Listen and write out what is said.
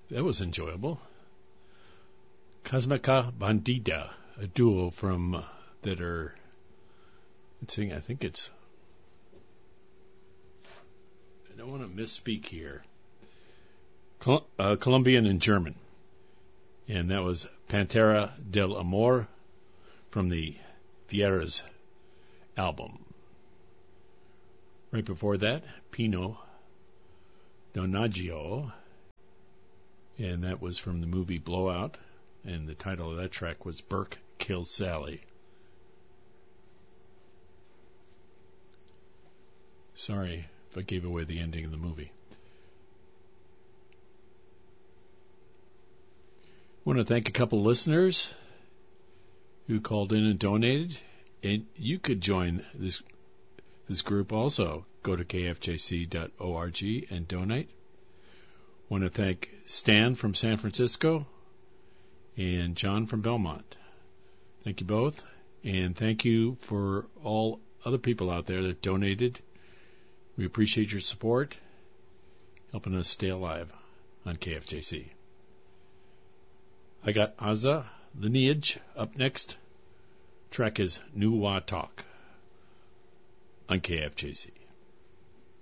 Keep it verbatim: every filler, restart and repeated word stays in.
That was enjoyable. Cosmica Bandida, a duo from uh, that are, let's see, I think it's, I don't want to misspeak here, Col- uh, Colombian and German. And that was Pantera del Amor from the Fieras album. Right before that, Pino Donaggio, and that was from the movie Blowout, and the title of that track was Burke Kills Sally. Sorry if I gave away the ending of the movie. I want to thank a couple listeners who called in and donated, and you could join this this group also. Go to k f j c dot org and donate. I want to thank Stan from San Francisco and John from Belmont. Thank you both, and thank you for all other people out there that donated. We appreciate your support, helping us stay alive on K F J C. I got Azza Lineage up next. Track is New Wa Talk on K F J C.